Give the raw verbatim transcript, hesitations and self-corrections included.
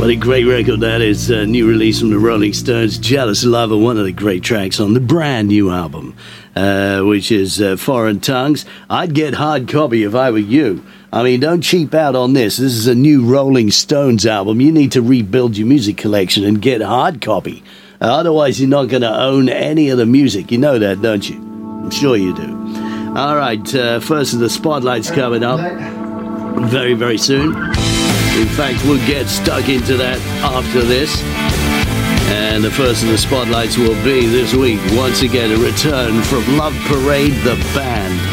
What a great record that is. A new release from the Rolling Stones, Jealous Lover, one of the great tracks on the brand new album, uh, which is uh, Foreign Tongues. I'd get hard copy if I were you. I mean, don't cheap out on this. This is a new Rolling Stones album. You need to rebuild your music collection and get hard copy. Uh, otherwise, you're not going to own any of the music. You know that, don't you? I'm sure you do. All right, uh, first of the spotlights coming up very, very soon. In fact, we'll get stuck into that after this. And the first of the spotlights will be this week, once again, a return from Love Parade, the band.